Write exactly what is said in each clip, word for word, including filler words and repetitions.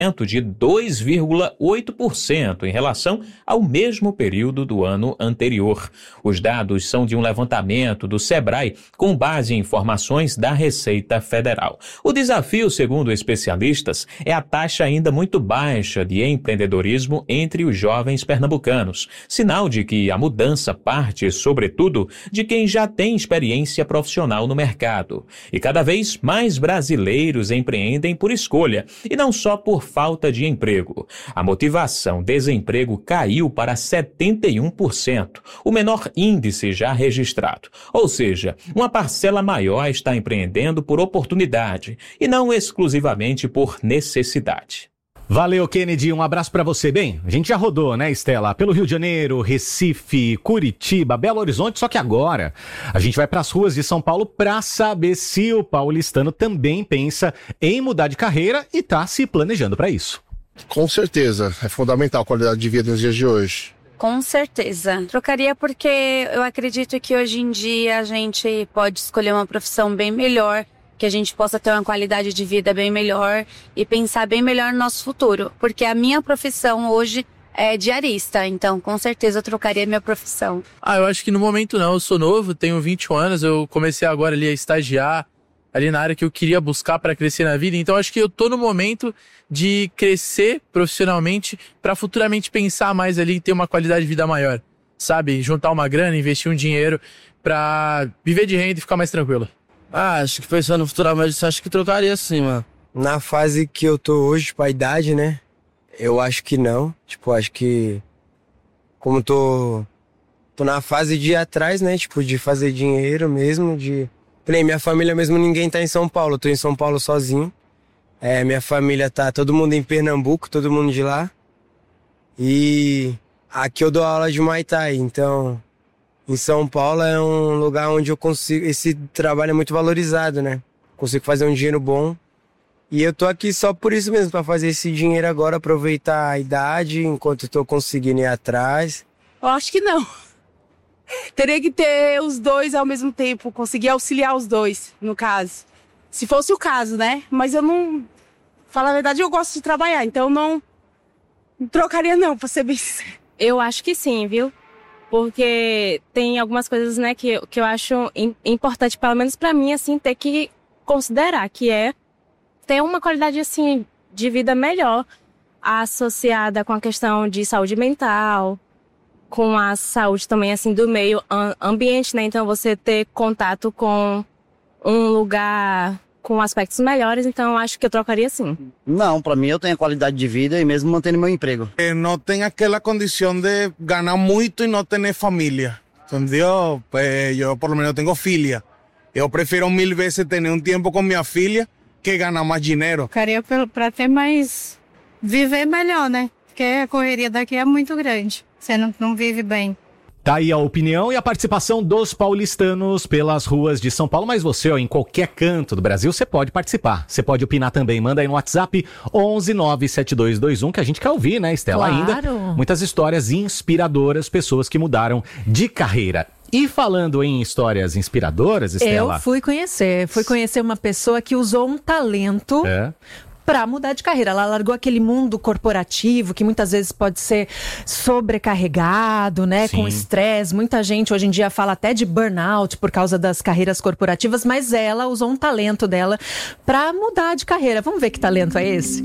de dois vírgula oito por cento em relação ao mesmo período do ano anterior. Os dados são de um levantamento do Sebrae com base em informações da Receita Federal. O desafio, segundo especialistas, é a taxa ainda muito baixa de empreendedorismo entre os jovens pernambucanos, sinal de que a mudança parte, sobretudo, de quem já tem experiência profissional no mercado. E cada vez mais brasileiros empreendem por escolha, e não só por falta de emprego. A motivação desemprego caiu para setenta e um por cento, o menor índice já registrado. Ou seja, uma parcela maior está empreendendo por oportunidade e não exclusivamente por necessidade. Valeu, Kennedy. Um abraço pra você. Bem, a gente já rodou, né, Estela? Pelo Rio de Janeiro, Recife, Curitiba, Belo Horizonte, só que agora a gente vai pras ruas de São Paulo pra saber se o paulistano também pensa em mudar de carreira e tá se planejando pra isso. Com certeza. É fundamental a qualidade de vida nos dias de hoje. Com certeza. Trocaria porque eu acredito que hoje em dia a gente pode escolher uma profissão bem melhor, que a gente possa ter uma qualidade de vida bem melhor e pensar bem melhor no nosso futuro. Porque a minha profissão hoje é diarista, então com certeza eu trocaria minha profissão. Ah, eu acho que no momento não, eu sou novo, tenho vinte e um anos, eu comecei agora ali a estagiar, ali na área que eu queria buscar para crescer na vida, então acho que eu tô no momento de crescer profissionalmente para futuramente pensar mais ali e ter uma qualidade de vida maior, sabe? Juntar uma grana, investir um dinheiro para viver de renda e ficar mais tranquilo. Ah, acho que pensando futuramente, acho que trocaria sim, mano. Na fase que eu tô hoje, tipo, a idade, né? Eu acho que não. Tipo, acho que... Como tô... Tô na fase de ir atrás, né? Tipo, de fazer dinheiro mesmo, de... Falei, minha família mesmo, ninguém tá em São Paulo. Eu tô em São Paulo sozinho. É, minha família tá todo mundo em Pernambuco, todo mundo de lá. E... Aqui eu dou aula de Muay Thai, então... Em São Paulo é um lugar onde eu consigo... Esse trabalho é muito valorizado, né? Consigo fazer um dinheiro bom. E eu tô aqui só por isso mesmo, pra fazer esse dinheiro agora, aproveitar a idade, enquanto eu tô conseguindo ir atrás. Eu acho que não. Teria que ter os dois ao mesmo tempo, conseguir auxiliar os dois, no caso. Se fosse o caso, né? Mas eu não... Falar a verdade, eu gosto de trabalhar, então não... Não trocaria não, pra ser bem sincero. Eu acho que sim, viu? Porque tem algumas coisas, né, que, que eu acho importante, pelo menos pra mim, assim, ter que considerar, que é ter uma qualidade, assim, de vida melhor, associada com a questão de saúde mental, com a saúde também, assim, do meio ambiente, né? Então, você ter contato com um lugar com aspectos melhores, então eu acho que eu trocaria sim. Não, pra mim eu tenho qualidade de vida e mesmo mantendo meu emprego. Eh, não tem aquela condição de ganhar muito e não ter família, entendeu? Eh, eu, por lo menos, tenho filha. Eu prefiro mil vezes ter um tempo com minha filha que ganhar mais dinheiro. Trocaria pra ter mais... Viver melhor, né? Porque a correria daqui é muito grande. Você não, não vive bem. Tá aí a opinião e a participação dos paulistanos pelas ruas de São Paulo, mas você, ó, em qualquer canto do Brasil, você pode participar. Você pode opinar também. Manda aí no WhatsApp onze nove sete dois dois um, que a gente quer ouvir, né, Estela? Claro. Ainda muitas histórias inspiradoras, pessoas que mudaram de carreira. E falando em histórias inspiradoras, Estela... Eu fui conhecer, fui conhecer uma pessoa que usou um talento... É. Para mudar de carreira. Ela largou aquele mundo corporativo que muitas vezes pode ser sobrecarregado, né? Sim. Com estresse. Muita gente hoje em dia fala até de burnout por causa das carreiras corporativas, mas ela usou um talento dela para mudar de carreira. Vamos ver que talento é esse?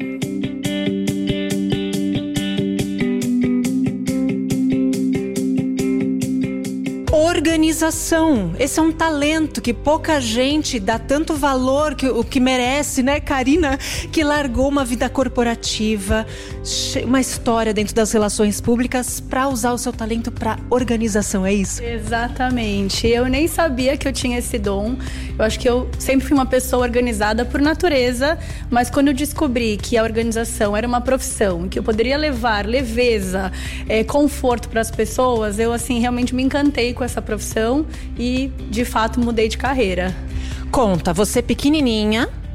Organização. Esse é um talento que pouca gente dá tanto valor que o que merece, né, Karina? Que largou uma vida corporativa, uma história dentro das relações públicas para usar o seu talento para organização, é isso? Exatamente. Eu nem sabia que eu tinha esse dom. Eu acho que eu sempre fui uma pessoa organizada por natureza, mas quando eu descobri que a organização era uma profissão, que eu poderia levar leveza, é, conforto para as pessoas, eu assim realmente me encantei com essa profissão e de fato mudei de carreira. Conta, você pequenininha,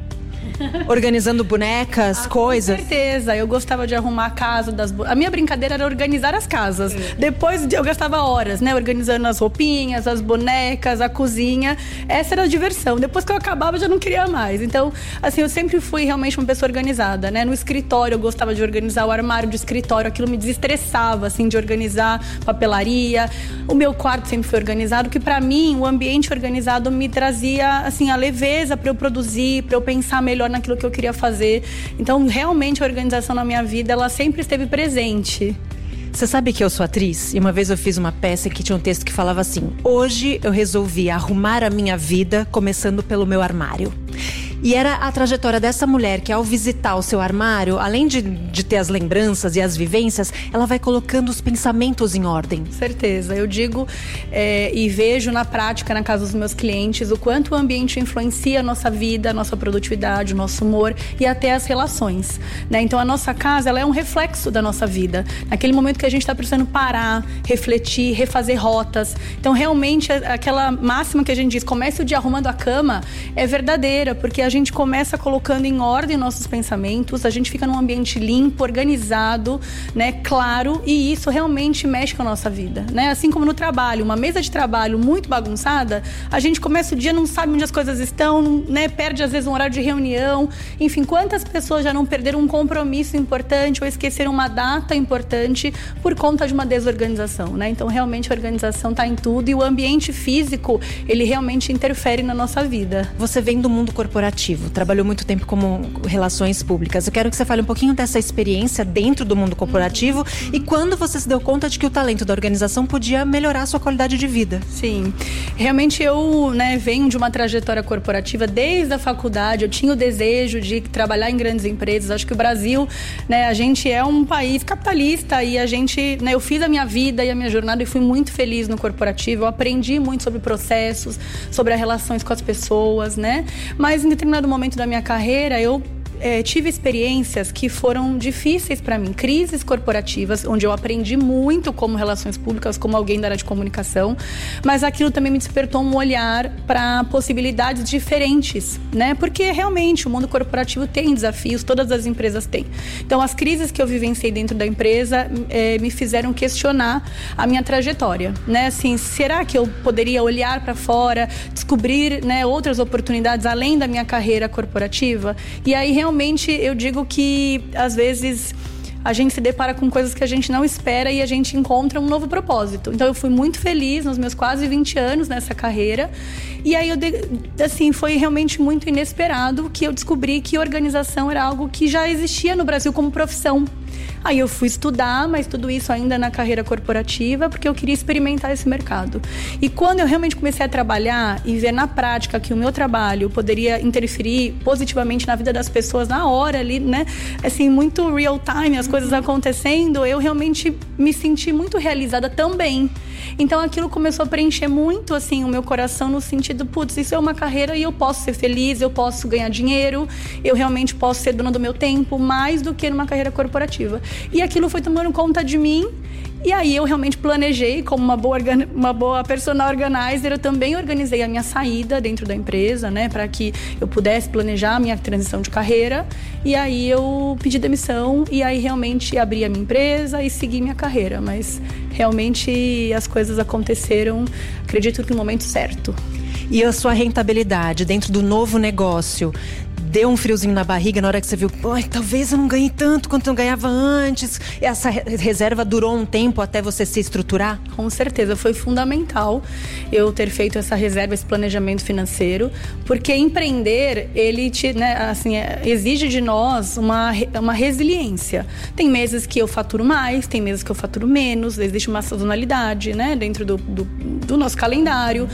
Organizando bonecas, ah, coisas? Com certeza, eu gostava de arrumar a casa das... A minha brincadeira era organizar as casas. É. Depois eu gastava horas, né? Organizando as roupinhas, as bonecas, a cozinha. Essa era a diversão. Depois que eu acabava, eu já não queria mais. Então, assim, eu sempre fui realmente uma pessoa organizada, né? No escritório, eu gostava de organizar o armário de escritório. Aquilo me desestressava, assim, de organizar papelaria. O meu quarto sempre foi organizado, que pra mim, o ambiente organizado me trazia, assim, a leveza pra eu produzir, pra eu pensar melhor naquilo que eu queria fazer. Então, realmente, a organização na minha vida, ela sempre esteve presente. Você sabe que eu sou atriz? E uma vez eu fiz uma peça que tinha um texto que falava assim: hoje eu resolvi arrumar a minha vida começando pelo meu armário. E era a trajetória dessa mulher que, ao visitar o seu armário, além de, de ter as lembranças e as vivências, ela vai colocando os pensamentos em ordem. Certeza. Eu digo é, e vejo na prática, na casa dos meus clientes, o quanto o ambiente influencia a nossa vida, a nossa produtividade, o nosso humor e até as relações, né? Então, a nossa casa, ela é um reflexo da nossa vida. Naquele momento que a gente está precisando parar, refletir, refazer rotas. Então, realmente, aquela máxima que a gente diz, comece o dia arrumando a cama, é verdadeira, porque a A gente começa colocando em ordem nossos pensamentos, a gente fica num ambiente limpo, organizado, né, claro, e isso realmente mexe com a nossa vida, né? Assim como no trabalho, uma mesa de trabalho muito bagunçada, a gente começa o dia, não sabe onde as coisas estão, né, perde às vezes um horário de reunião, enfim, quantas pessoas já não perderam um compromisso importante ou esqueceram uma data importante por conta de uma desorganização, né? Então, realmente a organização está em tudo e o ambiente físico, ele realmente interfere na nossa vida. Você vem do mundo corporativo, trabalhou muito tempo como relações públicas. Eu quero que você fale um pouquinho dessa experiência dentro do mundo corporativo e quando você se deu conta de que o talento da organização podia melhorar a sua qualidade de vida. Sim, realmente eu, né, venho de uma trajetória corporativa desde a faculdade. Eu tinha o desejo de trabalhar em grandes empresas. Acho que o Brasil, né, a gente é um país capitalista e a gente, né, eu fiz a minha vida e a minha jornada e fui muito feliz no corporativo. Eu aprendi muito sobre processos, sobre as relações com as pessoas, né? Mas em determinado momento da minha carreira, eu É, tive experiências que foram difíceis para mim, crises corporativas, onde eu aprendi muito como relações públicas, como alguém da área de comunicação, mas aquilo também me despertou um olhar para possibilidades diferentes, né? Porque realmente o mundo corporativo tem desafios, todas as empresas têm. Então, as crises que eu vivenciei dentro da empresa é, me fizeram questionar a minha trajetória, né? Assim, será que eu poderia olhar para fora, descobrir, né, outras oportunidades além da minha carreira corporativa? E aí, realmente, Realmente, eu digo que, às vezes, a gente se depara com coisas que a gente não espera e a gente encontra um novo propósito. Então, eu fui muito feliz nos meus quase vinte anos nessa carreira. E aí, eu, assim, foi realmente muito inesperado que eu descobri que organização era algo que já existia no Brasil como profissão. Aí eu fui estudar, mas tudo isso ainda na carreira corporativa, porque eu queria experimentar esse mercado. E quando eu realmente comecei a trabalhar e ver na prática que o meu trabalho poderia interferir positivamente na vida das pessoas na hora ali, né? Assim, muito real time, as coisas acontecendo, eu realmente me senti muito realizada também. Então aquilo começou a preencher muito, assim, o meu coração no sentido, putz, isso é uma carreira e eu posso ser feliz, eu posso ganhar dinheiro, eu realmente posso ser dona do meu tempo, mais do que numa carreira corporativa. E aquilo foi tomando conta de mim. E aí eu realmente planejei, como uma boa, uma boa personal organizer, eu também organizei a minha saída dentro da empresa, né, para que eu pudesse planejar a minha transição de carreira. E aí eu pedi demissão e aí realmente abri a minha empresa e segui minha carreira. Mas realmente as coisas aconteceram, acredito que no momento certo. E a sua rentabilidade dentro do novo negócio? Deu um friozinho na barriga na hora que você viu, ai, talvez eu não ganhei tanto quanto eu ganhava antes. Essa reserva durou um tempo até você se estruturar? Com certeza, foi fundamental eu ter feito essa reserva, esse planejamento financeiro, porque empreender, ele te, né, assim, exige de nós uma, uma resiliência. Tem meses que eu faturo mais, tem meses que eu faturo menos, existe uma sazonalidade, né, dentro do, do, do nosso calendário.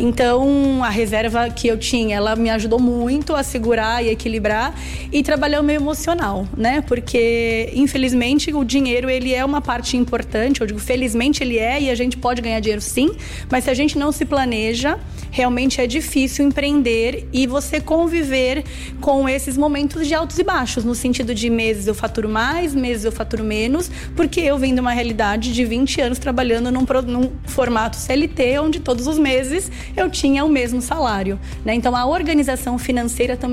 Então, a reserva que eu tinha, ela me ajudou muito a segurar e equilibrar e trabalhar o meu emocional, né? Porque, infelizmente, o dinheiro, ele é uma parte importante. Eu digo, felizmente ele é, e a gente pode ganhar dinheiro sim, mas se a gente não se planeja, realmente é difícil empreender e você conviver com esses momentos de altos e baixos, no sentido de meses eu faturo mais, meses eu faturo menos, porque eu venho de uma realidade de vinte anos trabalhando num, num formato C L T, onde todos os meses eu tinha o mesmo salário, né? Então, a organização financeira também é muito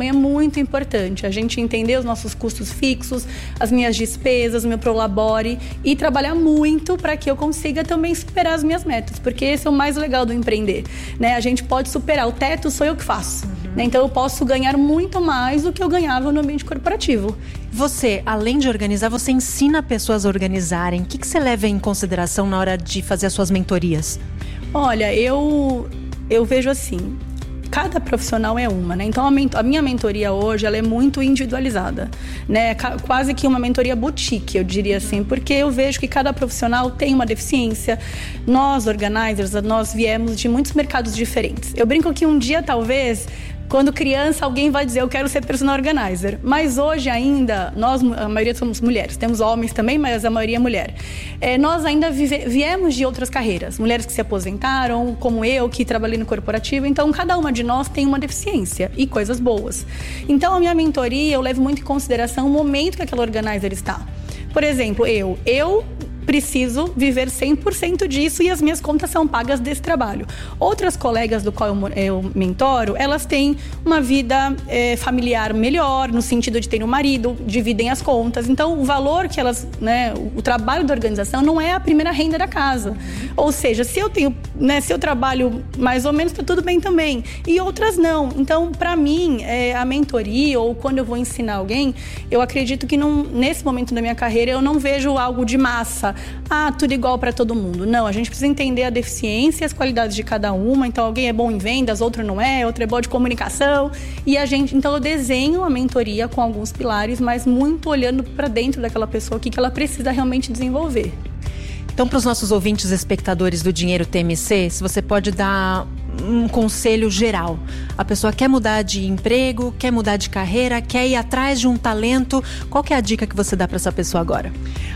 muito importante a gente entender os nossos custos fixos, as minhas despesas, o meu prolabore e trabalhar muito para que eu consiga também superar as minhas metas, porque esse é o mais legal do empreender, né? A gente pode superar, o teto sou eu que faço, uhum. né? Então eu posso ganhar muito mais do que eu ganhava no ambiente corporativo. Você, além de organizar, você ensina pessoas a organizarem. O que, que você leva em consideração na hora de fazer as suas mentorias? Olha, eu, eu vejo assim, cada profissional é uma, né? Então a, ment- a minha mentoria hoje, ela é muito individualizada, né? Ca- quase que uma mentoria boutique, eu diria assim, porque eu vejo que cada profissional tem uma deficiência. Nós, organizers, nós viemos de muitos mercados diferentes. Eu brinco que um dia, talvez, quando criança, alguém vai dizer, eu quero ser personal organizer. Mas hoje ainda, nós, a maioria somos mulheres. Temos homens também, mas a maioria é mulher. É, nós ainda vive, viemos de outras carreiras. Mulheres que se aposentaram, como eu, que trabalhei no corporativo. Então, cada uma de nós tem uma deficiência e coisas boas. Então, a minha mentoria, eu levo muito em consideração o momento que aquela organizer está. Por exemplo, eu... eu preciso viver cem por cento disso e as minhas contas são pagas desse trabalho. Outras colegas do qual eu, eu mentoro, elas têm uma vida é, familiar melhor, no sentido de ter um marido, dividem as contas. Então, o valor que elas, né, o trabalho da organização não é a primeira renda da casa. Ou seja, se eu tenho, né, se eu trabalho mais ou menos, tá tudo bem também. E outras não. Então, para mim, é, a mentoria ou quando eu vou ensinar alguém, eu acredito que não, nesse momento da minha carreira eu não vejo algo de massa. Ah, tudo igual para todo mundo. Não, a gente precisa entender a deficiência e as qualidades de cada uma. Então, alguém é bom em vendas, outro não é, outro é bom de comunicação. E a gente, então, eu desenho a mentoria com alguns pilares, mas muito olhando para dentro daquela pessoa, o que, que ela precisa realmente desenvolver. Então, para os nossos ouvintes espectadores do Dinheiro T M C, se você pode dar um conselho geral. A pessoa quer mudar de emprego, quer mudar de carreira, quer ir atrás de um talento. Qual que é a dica que você dá para essa pessoa agora?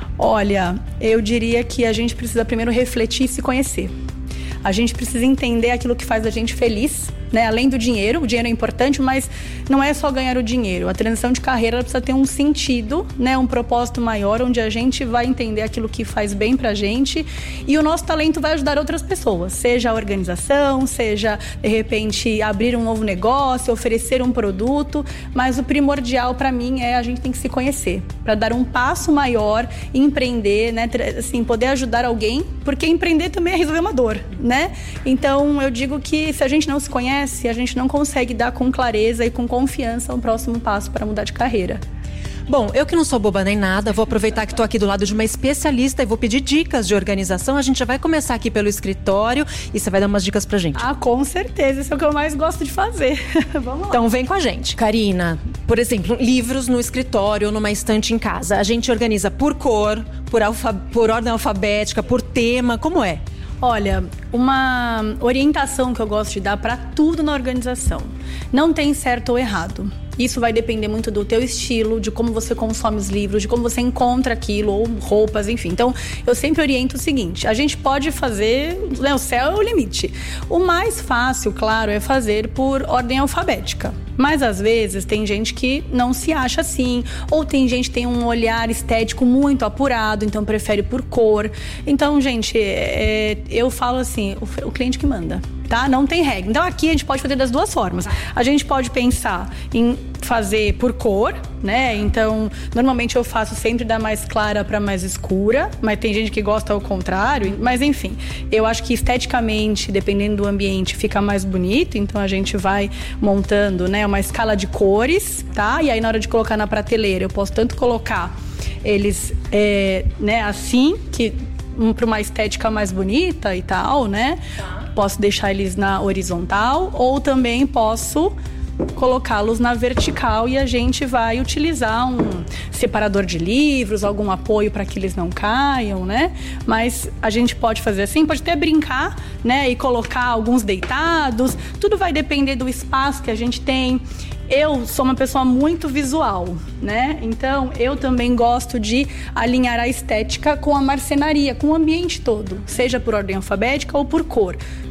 Olha, eu diria que a gente precisa primeiro refletir e se conhecer. A gente precisa entender aquilo que faz a gente feliz, né? Além do dinheiro, o dinheiro é importante, mas não é só ganhar o dinheiro. A transição de carreira ela precisa ter um sentido, né? Um propósito maior, onde a gente vai entender aquilo que faz bem pra gente e o nosso talento vai ajudar outras pessoas, seja a organização, seja, de repente, abrir um novo negócio, oferecer um produto, mas o primordial pra mim é a gente tem que se conhecer, pra dar um passo maior, empreender, né? Assim, poder ajudar alguém, porque empreender também é resolver uma dor, né? Então, eu digo que se a gente não se conhece, a gente não consegue dar com clareza e com confiança o próximo passo para mudar de carreira. Bom, eu que não sou boba nem nada, vou aproveitar que estou aqui do lado de uma especialista e vou pedir dicas de organização. A gente já vai começar aqui pelo escritório e você vai dar umas dicas pra gente. Ah, com certeza, isso é o que eu mais gosto de fazer. Vamos lá. Então vem com a gente. Karina, por exemplo, livros no escritório ou numa estante em casa. A gente organiza por cor, por, alfa, por ordem alfabética, por tema, como é? Olha, uma orientação que eu gosto de dar para tudo na organização. Não tem certo ou errado. Isso vai depender muito do teu estilo, de como você consome os livros, de como você encontra aquilo, ou roupas, enfim. Então, eu sempre oriento o seguinte, a gente pode fazer, né, o céu é o limite. O mais fácil, claro, é fazer por ordem alfabética. Mas, às vezes, tem gente que não se acha assim, ou tem gente que tem um olhar estético muito apurado, então prefere por cor. Então, gente, é, eu falo assim, o, o cliente que manda, tá? Não tem regra. Então, aqui a gente pode fazer das duas formas. A gente pode pensar em fazer por cor, né? Então, normalmente eu faço sempre da mais clara para mais escura, mas tem gente que gosta ao contrário. Mas, enfim, eu acho que esteticamente, dependendo do ambiente, fica mais bonito. Então, a gente vai montando, né, uma escala de cores, tá? E aí, na hora de colocar na prateleira, eu posso tanto colocar eles, é, né, assim, que um, para uma estética mais bonita e tal, né? Posso deixar eles na horizontal ou também posso colocá-los na vertical e a gente vai utilizar um separador de livros, algum apoio para que eles não caiam, né? Mas a gente pode fazer assim, pode até brincar, né? E colocar alguns deitados, tudo vai depender do espaço que a gente tem. Eu sou uma pessoa muito visual, né? Então, eu também gosto de alinhar a estética com a marcenaria, com o ambiente todo, seja por ordem alfabética ou por cor.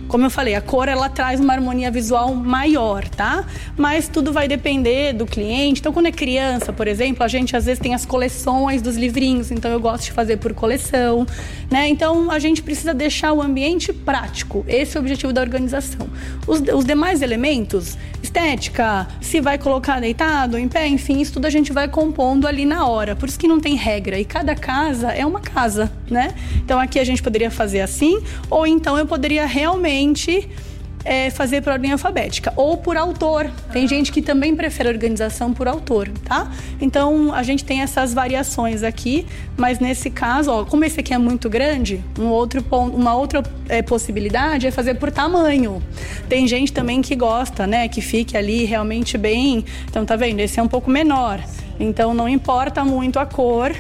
como eu falei, a cor ela traz uma harmonia visual maior, tá? Mas tudo vai depender do cliente. Então, quando é criança, por exemplo, a gente às vezes tem as coleções dos livrinhos, então eu gosto de fazer por coleção, né? Então, a gente precisa deixar o ambiente prático. Esse é o objetivo da organização. Os, os demais elementos, estética, se vai colocar deitado, em pé, enfim, isso tudo a gente vai compondo ali na hora. Por isso que não tem regra. E cada casa é uma casa, né? Então, aqui a gente poderia fazer assim, ou então eu poderia realmente é, fazer por ordem alfabética, ou por autor. Tem gente que também prefere organização por autor, tá? Então, a gente tem essas variações aqui, mas nesse caso, ó, como esse aqui é muito grande, um outro ponto, uma outra é, possibilidade é fazer por tamanho. Tem gente também que gosta, né, que fique ali realmente bem. Então, tá vendo? Esse é um pouco menor. Então, não importa muito a cor,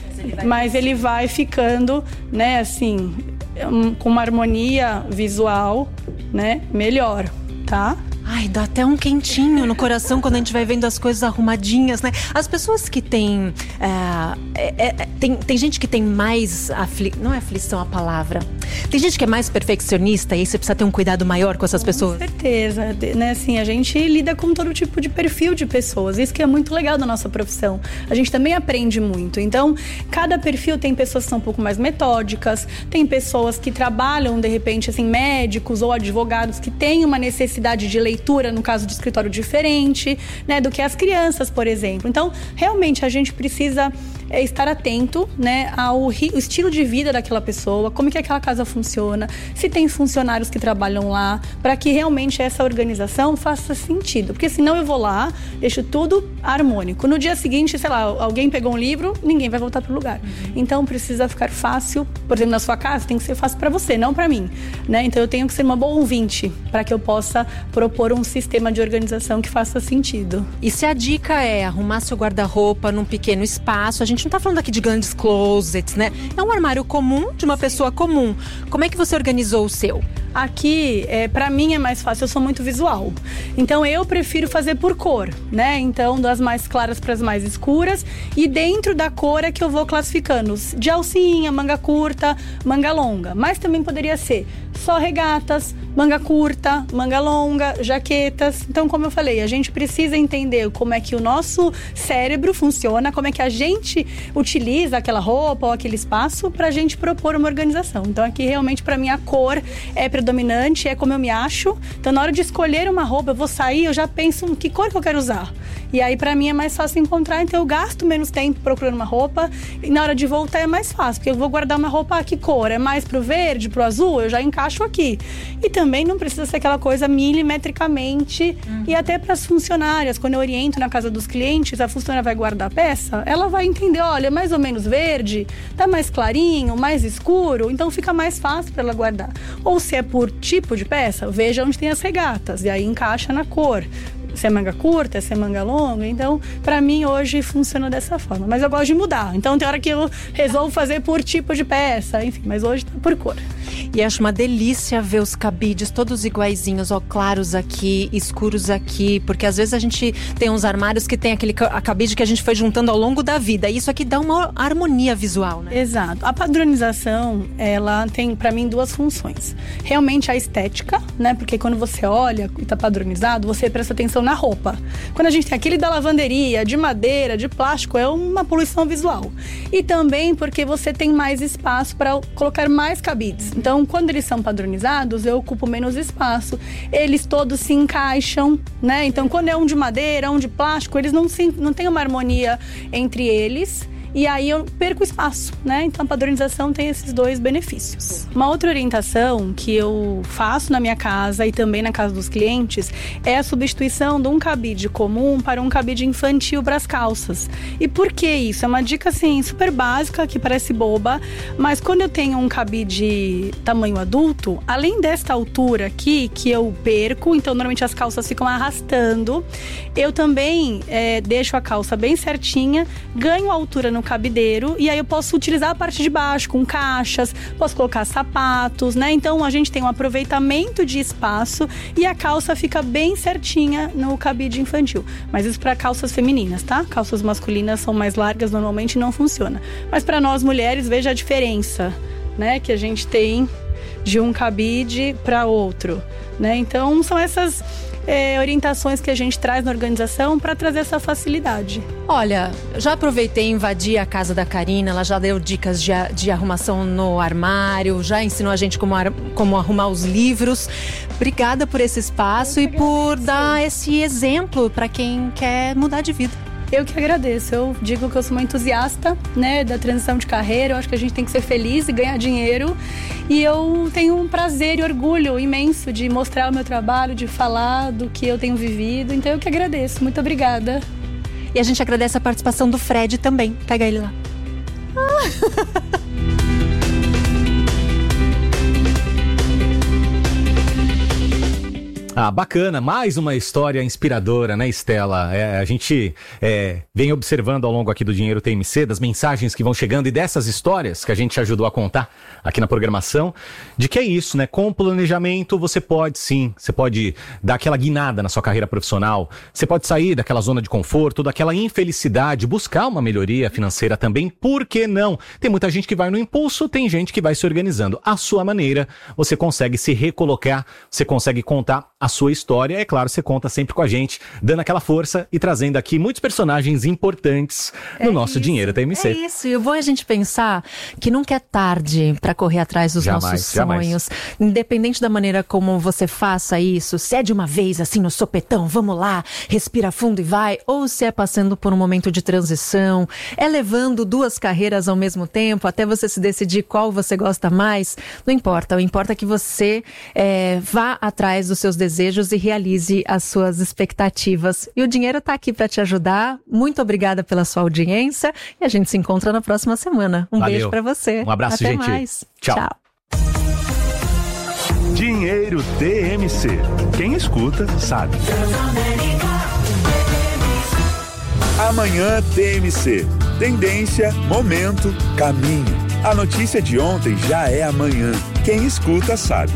mas ele vai ficando, né, assim, com uma harmonia visual, né, melhor, tá? Ai, dá até um quentinho no coração quando a gente vai vendo as coisas arrumadinhas, né? As pessoas que têm... É, é, é, tem, tem gente que tem mais... Afli... Não é aflição a palavra. Tem gente que é mais perfeccionista e aí você precisa ter um cuidado maior com essas pessoas. Com certeza, né? Assim, a gente lida com todo tipo de perfil de pessoas. Isso que é muito legal da nossa profissão. A gente também aprende muito. Então, cada perfil tem pessoas que são um pouco mais metódicas, tem pessoas que trabalham, de repente, assim, médicos ou advogados que têm uma necessidade de leitura, no caso de escritório diferente, né, do que as crianças, por exemplo. Então, realmente, a gente precisa é, estar atento, né, ao ri- estilo de vida daquela pessoa, como que aquela casa funciona, se tem funcionários que trabalham lá, para que realmente essa organização faça sentido. Porque senão eu vou lá, deixo tudo harmônico. No dia seguinte, sei lá, alguém pegou um livro, ninguém vai voltar pro lugar. Uhum. Então, precisa ficar fácil. Por exemplo, na sua casa, tem que ser fácil para você, não para mim, né? Então, eu tenho que ser uma boa ouvinte para que eu possa propor um sistema de organização que faça sentido. E se a dica é arrumar seu guarda-roupa num pequeno espaço, a gente não tá falando aqui de grandes closets, né? É um armário comum de uma pessoa comum. Como é que você organizou o seu? Aqui, é, para mim é mais fácil, eu sou muito visual. Então eu prefiro fazer por cor, né? Então das mais claras para as mais escuras. E dentro da cor é que eu vou classificando de alcinha, manga curta, manga longa. Mas também poderia ser só regatas, manga curta, manga longa, jaquetas. Então, como eu falei, a gente precisa entender como é que o nosso cérebro funciona, como é que a gente utiliza aquela roupa ou aquele espaço para a gente propor uma organização. Então aqui realmente para mim a cor é predominante, é como eu me acho. Então na hora de escolher uma roupa, eu vou sair, eu já penso em que cor que eu quero usar. E aí para mim é mais fácil encontrar, então eu gasto menos tempo procurando uma roupa e na hora de voltar é mais fácil, porque eu vou guardar uma roupa, ah, que cor? É mais pro verde, pro azul? Eu já encaixo aqui. E também não precisa ser aquela coisa milimetricamente. Uhum. E até para as funcionárias, quando eu oriento na casa dos clientes, a funcionária vai guardar a peça, ela vai entender, olha, mais ou menos verde, tá mais clarinho, mais escuro, então fica mais fácil para ela guardar. Ou se é por tipo de peça, veja onde tem as regatas, e aí encaixa na cor. Se é manga curta, se é manga longa. Então, pra mim, hoje funciona dessa forma. Mas eu gosto de mudar. Então, tem hora que eu resolvo fazer por tipo de peça. Enfim, mas hoje tá por cor. E acho uma delícia ver os cabides todos iguaizinhos, ó, claros aqui, escuros aqui. Porque às vezes a gente tem uns armários que tem aquele a cabide que a gente foi juntando ao longo da vida. E isso aqui dá uma harmonia visual, né? Exato. A padronização, ela tem, pra mim, duas funções. Realmente a estética, né? Porque quando você olha e tá padronizado, você presta atenção na roupa. Quando a gente tem aquele da lavanderia, de madeira, de plástico, é uma poluição visual. E também porque você tem mais espaço para colocar mais cabides. Então, quando eles são padronizados, eu ocupo menos espaço. Eles todos se encaixam, né? Então, quando é um de madeira, um de plástico, eles não, se, não têm uma harmonia entre eles. E aí eu perco espaço, né? Então a padronização tem esses dois benefícios. Uma outra orientação que eu faço na minha casa e também na casa dos clientes é a substituição de um cabide comum para um cabide infantil para as calças. E por que isso? É uma dica assim super básica, que parece boba, mas quando eu tenho um cabide tamanho adulto, além desta altura aqui que eu perco, então normalmente as calças ficam arrastando, eu também é, deixo a calça bem certinha, ganho altura no cabideiro e aí eu posso utilizar a parte de baixo com caixas, posso colocar sapatos, né? Então a gente tem um aproveitamento de espaço e a calça fica bem certinha no cabide infantil. Mas isso para calças femininas, tá? Calças masculinas são mais largas, normalmente não funciona. Mas para nós mulheres, veja a diferença, né? Que a gente tem de um cabide para outro, né? Então são essas é, orientações que a gente traz na organização para trazer essa facilidade. Olha, já aproveitei e invadi a casa da Karina, ela já deu dicas de, de arrumação no armário, já ensinou a gente como, ar, como arrumar os livros. Obrigada por esse espaço e por dar esse exemplo para quem quer mudar de vida. Eu que agradeço, eu digo que eu sou uma entusiasta, né, da transição de carreira, eu acho que a gente tem que ser feliz e ganhar dinheiro, e eu tenho um prazer e orgulho imenso de mostrar o meu trabalho, de falar do que eu tenho vivido, então eu que agradeço, muito obrigada. E a gente agradece a participação do Fred também, pega ele lá. Ah. Ah, bacana. Mais uma história inspiradora, né, Estela? É, a gente é, vem observando ao longo aqui do Dinheiro T M C, das mensagens que vão chegando e dessas histórias que a gente ajudou a contar aqui na programação, de que é isso, né? Com o planejamento você pode sim, você pode dar aquela guinada na sua carreira profissional, você pode sair daquela zona de conforto, daquela infelicidade, buscar uma melhoria financeira também, por que não? Tem muita gente que vai no impulso, tem gente que vai se organizando. À sua maneira, você consegue se recolocar, você consegue contar a sua história. É claro, você conta sempre com a gente, dando aquela força e trazendo aqui muitos personagens importantes no é nosso isso, Dinheiro T M C. É isso, e é bom a gente pensar que nunca é tarde para correr atrás dos jamais, nossos sonhos. Jamais. Independente da maneira como você faça isso, se é de uma vez, assim, no sopetão, vamos lá, respira fundo e vai, ou se é passando por um momento de transição, é levando duas carreiras ao mesmo tempo, até você se decidir qual você gosta mais, não importa. O importa é que você é, vá atrás dos seus desejos desejos e realize as suas expectativas. E o Dinheiro está aqui para te ajudar. Muito obrigada pela sua audiência e a gente se encontra na próxima semana. Um Valeu. Beijo para você. Um abraço, Até gente. Mais. Tchau. Tchau. Dinheiro T M C. Quem escuta, sabe. Amanhã T M C. Tendência, momento, caminho. A notícia de ontem já é amanhã. Quem escuta, sabe.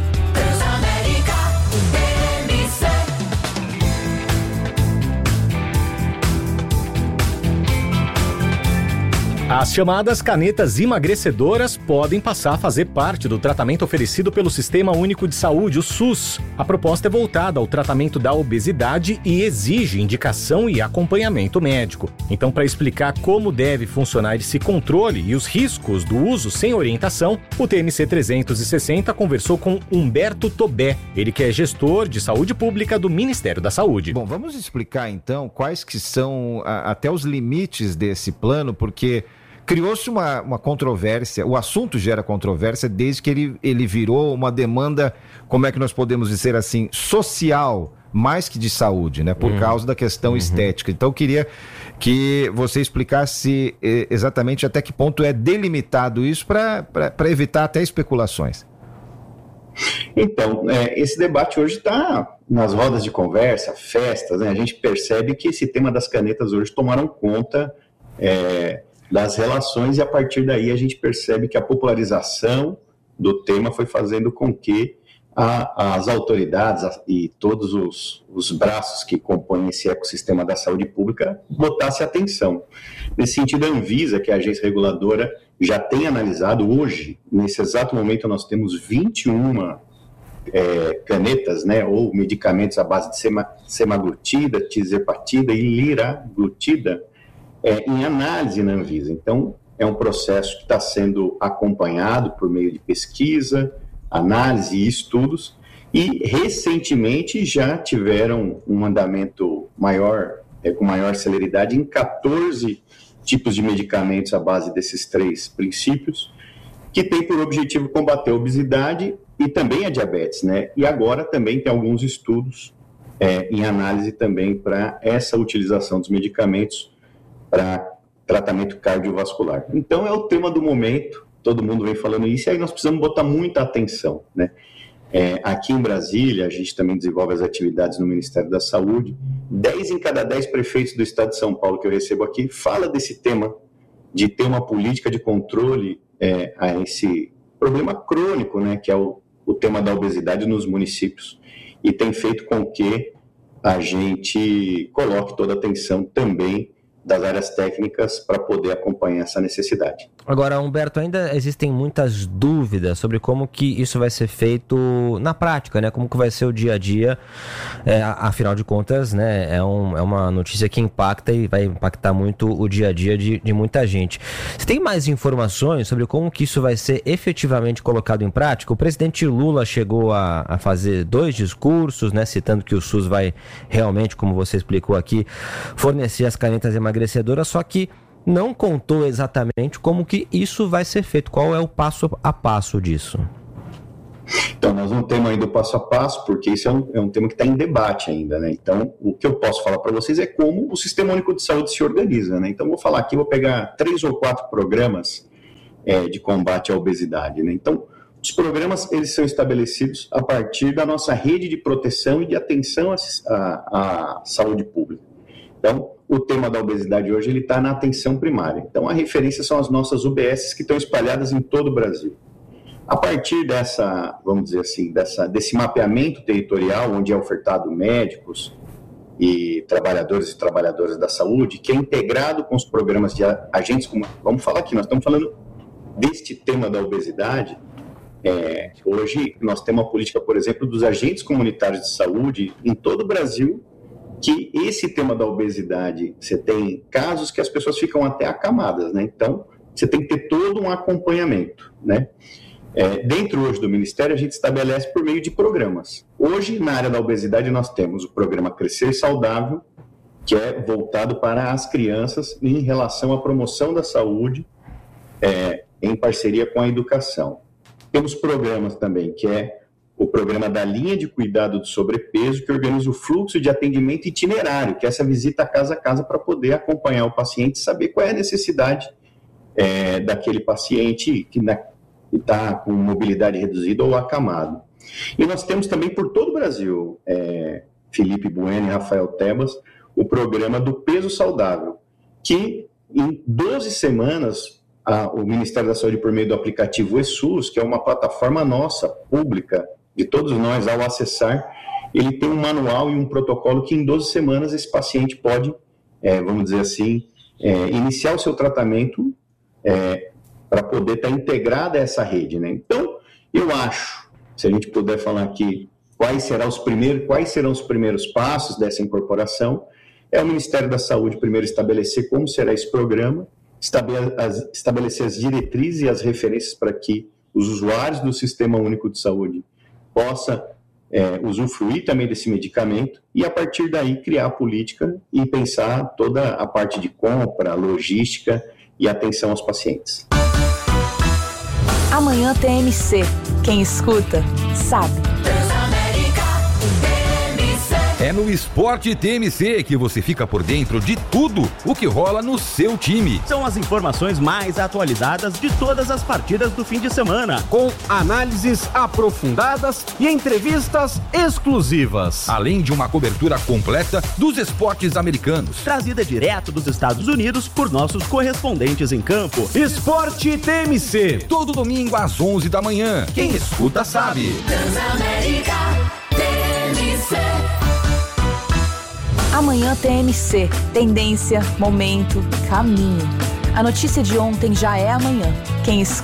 As chamadas canetas emagrecedoras podem passar a fazer parte do tratamento oferecido pelo Sistema Único de Saúde, o SUS. A proposta é voltada ao tratamento da obesidade e exige indicação e acompanhamento médico. Então, para explicar como deve funcionar esse controle e os riscos do uso sem orientação, o T M C trezentos e sessenta conversou com Humberto Tobé, ele que é gestor de saúde pública do Ministério da Saúde. Bom, vamos explicar então quais que são a, até os limites desse plano, porque criou-se uma, uma controvérsia, o assunto gera controvérsia desde que ele, ele virou uma demanda, como é que nós podemos dizer assim, social, mais que de saúde, né? Por uhum. causa da questão uhum. estética. Então eu queria que você explicasse eh, exatamente até que ponto é delimitado isso para evitar até especulações. Então, é, esse debate hoje está nas rodas de conversa, festas, né? A gente percebe que esse tema das canetas hoje tomaram conta é, das relações, e a partir daí a gente percebe que a popularização do tema foi fazendo com que a, as autoridades a, e todos os, os braços que compõem esse ecossistema da saúde pública botassem atenção. Nesse sentido, a Anvisa, que é a agência reguladora, já tem analisado hoje, nesse exato momento nós temos vinte e uma é, canetas, né, ou medicamentos à base de sema, semaglutida, tirzepatida e liraglutida, É, em análise na Anvisa. Então, é um processo que está sendo acompanhado por meio de pesquisa, análise e estudos, e recentemente já tiveram um andamento maior, é, com maior celeridade, em quatorze tipos de medicamentos à base desses três princípios, que tem por objetivo combater a obesidade e também a diabetes, né? E agora também tem alguns estudos é, em análise também para essa utilização dos medicamentos para tratamento cardiovascular. Então é o tema do momento, todo mundo vem falando isso, e aí nós precisamos botar muita atenção, né? É, aqui em Brasília, a gente também desenvolve as atividades no Ministério da Saúde, dez em cada dez prefeitos do estado de São Paulo que eu recebo aqui, fala desse tema, de ter uma política de controle é, a esse problema crônico, né, que é o, o tema da obesidade nos municípios, e tem feito com que a gente coloque toda a atenção também das áreas técnicas para poder acompanhar essa necessidade. Agora, Humberto, ainda existem muitas dúvidas sobre como que isso vai ser feito na prática, né? Como que vai ser o dia a dia, é, afinal de contas, né? É, um, é uma notícia que impacta e vai impactar muito o dia a dia de, de muita gente. Você tem mais informações sobre como que isso vai ser efetivamente colocado em prática? O presidente Lula chegou a, a fazer dois discursos, né? Citando que o SUS vai realmente, como você explicou aqui, fornecer as canetas emagrecedoras, só que não contou exatamente como que isso vai ser feito. Qual é o passo a passo disso? Então, nós não temos ainda o passo a passo, porque isso é um, é um tema que está em debate ainda, né? Então, o que eu posso falar para vocês é como o Sistema Único de Saúde se organiza, né? Então, vou falar aqui, vou pegar três ou quatro programas é, de combate à obesidade, né? Então, os programas, eles são estabelecidos a partir da nossa rede de proteção e de atenção à, à, à saúde pública. Então, o tema da obesidade hoje ele está na atenção primária. Então, a referência são as nossas U B S que estão espalhadas em todo o Brasil. A partir dessa, vamos dizer assim, dessa, desse mapeamento territorial, onde é ofertado médicos e trabalhadores e trabalhadoras da saúde, que é integrado com os programas de agentes, como, vamos falar aqui, nós estamos falando deste tema da obesidade. É, hoje, nós temos uma política, por exemplo, dos agentes comunitários de saúde em todo o Brasil, que esse tema da obesidade, você tem casos que as pessoas ficam até acamadas, né? Então, você tem que ter todo um acompanhamento, né? É, dentro hoje do Ministério, a gente estabelece por meio de programas. Hoje, na área da obesidade, nós temos o programa Crescer Saudável, que é voltado para as crianças em relação à promoção da saúde, é, em parceria com a educação. Temos programas também, que é o programa da linha de cuidado do sobrepeso, que organiza o fluxo de atendimento itinerário, que é essa visita casa a casa para poder acompanhar o paciente e saber qual é a necessidade é, daquele paciente que está com mobilidade reduzida ou acamado. E nós temos também por todo o Brasil, é, Felipe Bueno e Rafael Tebas, o programa do Peso Saudável, que em doze semanas a, o Ministério da Saúde, por meio do aplicativo eSUS, que é uma plataforma nossa, pública, de todos nós, ao acessar, ele tem um manual e um protocolo que em doze semanas esse paciente pode, é, vamos dizer assim, é, iniciar o seu tratamento é, para poder estar integrado a essa rede, né? Então, eu acho, se a gente puder falar aqui quais serão os primeiros, quais serão os primeiros passos dessa incorporação, é o Ministério da Saúde primeiro estabelecer como será esse programa, estabelecer as diretrizes e as referências para que os usuários do Sistema Único de Saúde possam é, usufruir também desse medicamento e, a partir daí, criar a política e pensar toda a parte de compra, logística e atenção aos pacientes. Amanhã T M C. Quem escuta, sabe. É no Esporte T M C que você fica por dentro de tudo o que rola no seu time. São as informações mais atualizadas de todas as partidas do fim de semana, com análises aprofundadas e entrevistas exclusivas. Além de uma cobertura completa dos esportes americanos. Trazida direto dos Estados Unidos por nossos correspondentes em campo. Esporte T M C. Todo domingo às onze da manhã. Quem escuta sabe. Transamérica T M C. Amanhã T M C. Tendência, momento, caminho. A notícia de ontem já é amanhã. Quem escuta